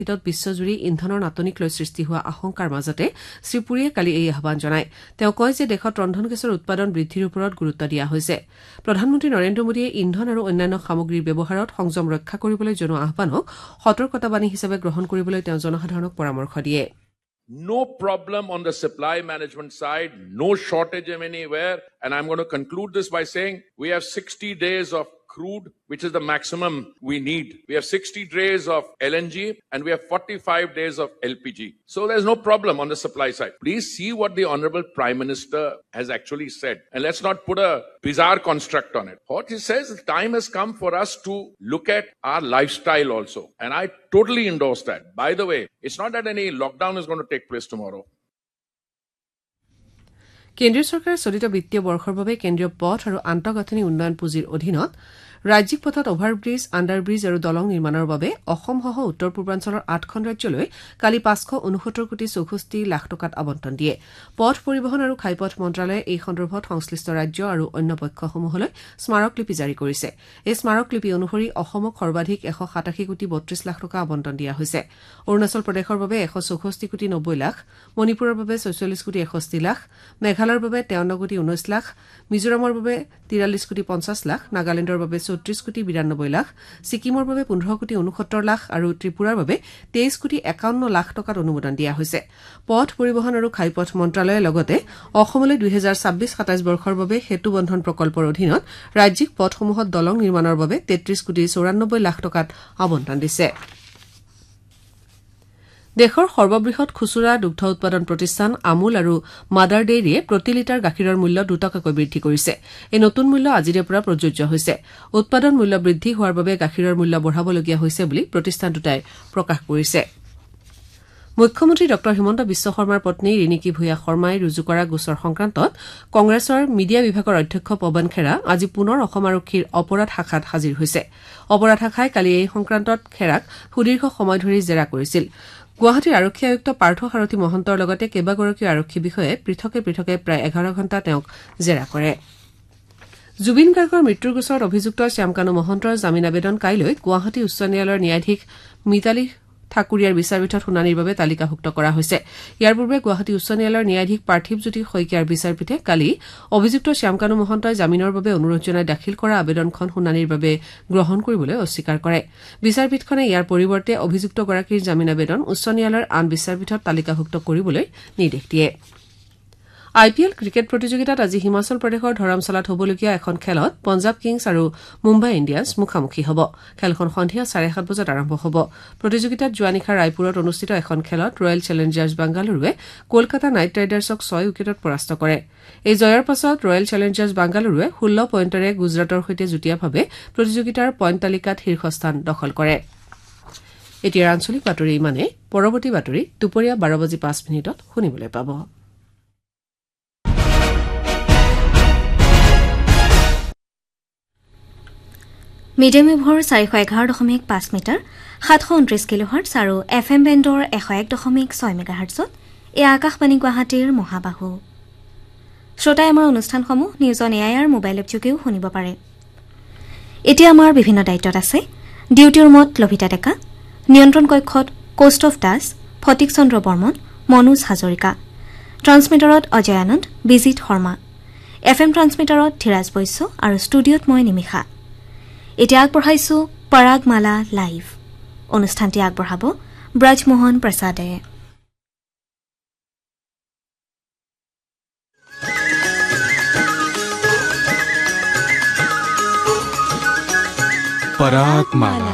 বিশ্বজুৰি ইন্ধনৰ নাটনিক লৈ সৃষ্টি হোৱা আশংকাৰ মাজতে শ্ৰীপুৰীয়ে কালি এই আহ্বান জনায়। তেওঁ কয় যে দেশত ৰন্ধন গেছৰ উৎপাদন বৃদ্ধিৰ ওপৰত গুৰুত্ব দিয়া হৈছে। প্ৰধানমন্ত্ৰী নৰেন্দ্ৰ মোদীয়ে ইন্ধন আৰু অন্যান্য সামগ্ৰীৰ ব্যৱহাৰত সংযম ৰক্ষা কৰিবলৈ জনোৱা আহ্বানক সতৰ্কতাবাণী হিচাপে গ্ৰহণ কৰিবলৈ তেওঁ জনসাধাৰণক পৰামৰ্শ দিয়ে। No problem on the supply management side, no shortage of anywhere. And I'm going to conclude this by saying we have 60 days of crude, which is the maximum we need. We have 60 days of LNG and we have 45 days of LPG. So there's no problem on the supply side. Please see what the Honorable Prime Minister has actually said. And let's not put a bizarre construct on it. What he says, the time has come for us to look at our lifestyle also. And I totally endorse that. By the way, it's not that any lockdown is going to take place tomorrow. কেন্দ্ৰীয় চৰকাৰে চলিত বিত্তীয় বৰ্ষৰ বাবে কেন্দ্ৰীয় পথ আৰু আন্তঃগাঁথনি উন্নয়ন পুঁজিৰ অধীনত ৰাজ্যিক পথত অভাৰব্ৰিজ, আণ্ডাৰব্ৰিজ আৰু দলং নিৰ্মাণৰ বাবে অসমসহ উত্তৰ পূৰ্বাঞ্চলৰ 8খন ৰাজ্যলৈ কালি 569 কোটি 64 লাখ টকাত আবণ্টন দিয়ে। পথ পৰিবহণ আৰু ঘাইপথ মন্ত্ৰালয়ে এই সন্দৰ্ভত সংশ্লিষ্ট ৰাজ্য আৰু অন্য পক্ষসমূহলৈ স্মাৰকলিপি জাৰি কৰিছে। এই স্মাৰকলিপি অনুসৰি অসমক সৰ্বাধিক 187 কোটি 32 লাখ টকা আবণ্টন দিয়া হৈছে। অৰুণাচল প্ৰদেশৰ বাবে 164 কোটি 90 লাখ, মণিপুৰৰ বাবে 46 কোটি 61 লাখ, মেঘালয়ৰ বাবে 53 কোটি 19 লাখ, মিজোৰামৰ বাবে 43 কোটি 50 লাখ, নাগালেণ্ডৰ বাবে 34 কোটি 92 লাখ, ছিকিমৰ বাবে 15 কোটি 69 লাখ আৰু ত্ৰিপুৰাৰ বাবে 23 কোটি 51 লাখ টকাত অনুমোদন দিয়া হৈছে। পথ পৰিবহণ আৰু ঘাইপথ মন্ত্ৰালয়ে লগতে অসমলৈ 2026-27 বৰ্ষৰ বাবে সেতু বন্ধন প্ৰকল্পৰ অধীনত ৰাজ্যিক পথসমূহত দলং নিৰ্মাণৰ বাবে 33 কোটি 94 লাখ টকাত আবণ্টন দিছে। দেশৰ সৰ্ববৃহৎ খুচুৰা দুগ্ধ উৎপাদন প্ৰতিষ্ঠান আমুল আৰু মাদাৰ ডেইৰীয়ে প্ৰতি লিটাৰ গাখীৰৰ মূল্য 2 টকাকৈ বৃদ্ধি কৰিছে। এই নতুন মূল্য আজিৰে পৰা প্ৰযোজ্য হৈছে। উৎপাদন মূল্য বৃদ্ধি হোৱাৰ বাবে গাখীৰৰ মূল্য বঢ়াবলগীয়া হৈছে বুলি প্ৰতিষ্ঠান দুটাই প্ৰকাশ কৰিছে। মুখ্যমন্ত্ৰী ড হিমন্ত বিশ্ব শৰ্মাৰ পত্নী ৰিণিকী ভূঞা শৰ্মাই ৰুজু কৰা গোচৰ সংক্ৰান্তত কংগ্ৰেছৰ মিডিয়া বিভাগৰ অধ্যক্ষ পৱন খেৰা আজি পুনৰ অসম আৰক্ষীৰ অপৰাধ শাখাত হাজিৰ হৈছে। অপৰাধ শাখাই কালি এই সংক্ৰান্তত খেৰাক সুদীৰ্ঘ সময় ধৰি জেৰা কৰিছিল। গুৱাহাটীৰ আৰক্ষী আয়ুক্ত পাৰ্থ সাৰথী মহন্তৰ লগতে কেইবাগৰাকীও আৰক্ষী বিষয়াই পৃথকে পৃথকে প্ৰায় 11 ঘণ্টা তেওঁক জেৰা কৰে। জুবিন গাৰ্গৰ মৃত্যুৰ গোচৰত অভিযুক্ত শ্যামকানু মহন্তৰ জামিন আবেদন কাইলৈ গুৱাহাটী উচ্চ ন্যায়ালয়ৰ ন্যায়াধীশ মিতালী ঠাকুৰীয়াৰ বিচাৰপীঠত শুনানিৰ বাবে তালিকাভুক্ত কৰা হৈছে। ইয়াৰ পূৰ্বে গুৱাহাটী উচ্চ ন্যায়ালয়ৰ ন্যায়াধীশ পাৰ্থিৱ জ্যোতি শইকীয়াৰ বিচাৰপীঠে কালি অভিযুক্ত শ্যামকানু মহন্তই জামিনৰ বাবে অনুৰোধ জনাই দাখিল কৰা আবেদনখন শুনানিৰ বাবে গ্ৰহণ কৰিবলৈ অস্বীকাৰ কৰে। বিচাৰপীঠখনে ইয়াৰ পৰিৱৰ্তে অভিযুক্তগৰাকীৰ জামিন আবেদন উচ্চ ন্যায়ালয়ৰ আন বিচাৰপীঠত তালিকাভুক্ত কৰিবলৈ নিৰ্দেশ দিয়ে। IPL ক্ৰিকেট প্ৰতিযোগিতাত আজি হিমাচল প্ৰদেশৰ ধৰমশালাত হ'বলগীয়া এখন খেলত পঞ্জাৱ কিংছ আৰু মুম্বাই ইণ্ডিয়ান্স মুখামুখি হ'ব। খেলখন সন্ধিয়া 7:30 বজাত আৰম্ভ হ'ব। প্ৰতিযোগিতাত যোৱা নিশা ৰায়পুৰত অনুষ্ঠিত এখন খেলত ৰয়েল চেলেঞ্জাৰ্ছ বাংগালুৰুৱে কলকাতা নাইট ৰাইডাৰ্ছক 6 উইকেটত পৰাস্ত কৰে। এই জয়ৰ পাছত ৰয়েল চেলেঞ্জাৰ্ছ বাংগালুৰুৱে 16 পইণ্টেৰে গুজৰাটৰ সৈতে যুটীয়াভাৱে প্ৰতিযোগিতাৰ পইণ্ট তালিকাত শীৰ্ষস্থান দখল কৰে। এতিয়া আঞ্চলিক বাতৰি ইমানে। পৰৱৰ্তী বাতৰি দুপৰীয়া 12:05 শুনিবলৈ পাব। মিডিয়াম ৱেভৰ 411.5 মিটাৰ 729 কিলোহাৰ্টছ আৰু FM বেণ্ডৰ 101.6 মেগাহাৰ্টছত এই আকাশবাণী গুৱাহাটীৰ মহাবাহু। শ্ৰোতাই আমাৰ অনুষ্ঠানসমূহ নিউজ অন এআইআৰ মোবাইল এপযোগেও শুনিব পাৰে। এতিয়া আমাৰ বিভিন্ন দায়িত্বত আছে ডিউটি ৰুমত লভিতা ডেকা, নিয়ন্ত্ৰণ কক্ষত coast of Das, Phatik Chandra Barman, Manoj Hazarika, ট্ৰান্সমিটাৰত Ajay Ananda, Bijit Sharma, FM ট্ৰান্সমিটাৰত Dhiraj Baishya আৰু ষ্টুডিঅ'ত মই নিমিষা। এতিয়া আগবঢ়াইছো পৰাগমালা লাইভ। অনুষ্ঠানটি আগবঢ়াব ব্ৰজমোহন প্ৰসাদে। পৰাগমালা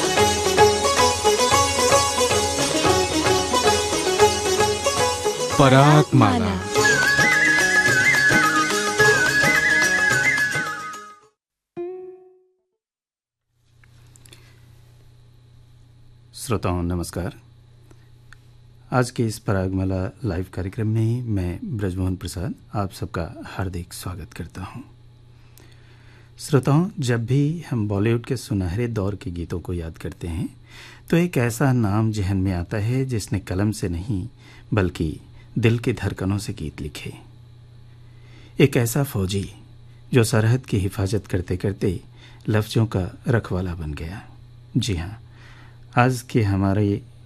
পৰাগমালা श्रोताओं नमस्कार। आज के इस परागमाला लाइव कार्यक्रम में मैं ब्रजमोहन प्रसाद आप सबका हार्दिक स्वागत करता हूं। श्रोताओं, जब भी हम बॉलीवुड के सुनहरे दौर के गीतों को याद करते हैं तो एक ऐसा नाम जहन में आता है जिसने कलम से नहीं बल्कि दिल की धड़कनों से गीत लिखे। एक ऐसा फौजी जो सरहद की हिफाजत करते करते लफ्ज़ों का रखवाला बन गया। जी हाँ, आज के हमारे